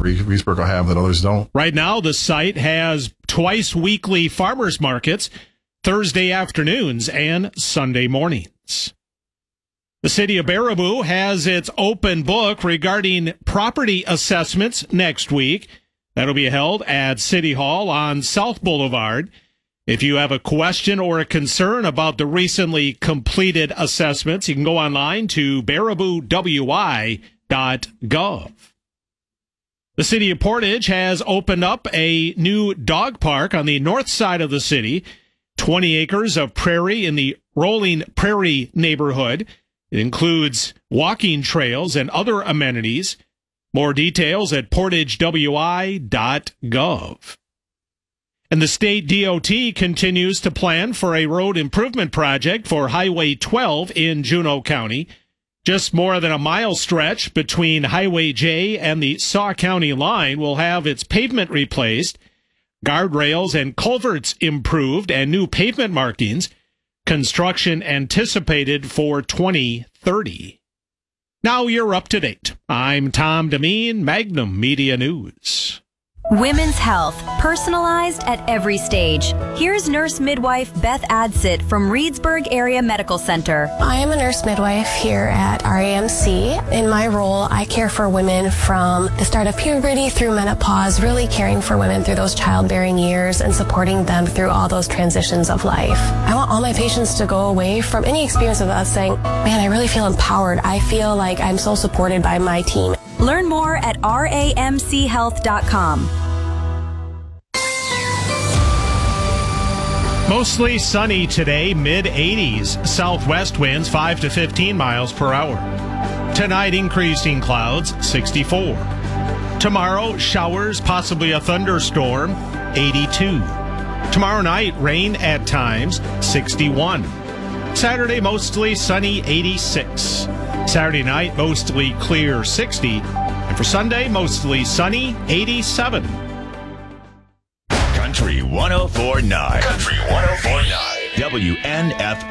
Reedsburg will have that others don't. Right now, the site has twice weekly farmers markets, Thursday afternoons and Sunday mornings. The city of Baraboo has its open book regarding property assessments next week. That'll be held at City Hall on South Boulevard. If you have a question or a concern about the recently completed assessments, you can go online to baraboowi.gov. The city of Portage has opened up a new dog park on the north side of the city, 20 acres of prairie in the Rolling Prairie neighborhood. It includes walking trails and other amenities. More details at portagewi.gov. And the state DOT continues to plan for a road improvement project for Highway 12 in Juneau County. Just more than a mile stretch between Highway J and the Saw County line will have its pavement replaced, guardrails and culverts improved, and new pavement markings. Construction anticipated for 2030. Now you're up to date. I'm Tom Demeen, Magnum Media News. Women's health, personalized at every stage. Here's nurse midwife Beth Adsit from Reedsburg Area Medical Center. I am a nurse midwife here at RAMC. In my role, I care for women from the start of puberty through menopause, really caring for women through those childbearing years and supporting them through all those transitions of life. I want all my patients to go away from any experience of us saying, man, I really feel empowered. I feel like I'm so supported by my team. Learn more at ramchealth.com. Mostly sunny today, mid-80s. Southwest winds 5 to 15 miles per hour. Tonight, increasing clouds, 64. Tomorrow, showers, possibly a thunderstorm, 82. Tomorrow night, rain at times, 61. Saturday, mostly sunny, 86. Saturday night, mostly clear, 60. And for Sunday, mostly sunny, 87. Country 104.9. Country 104.9. WNFM.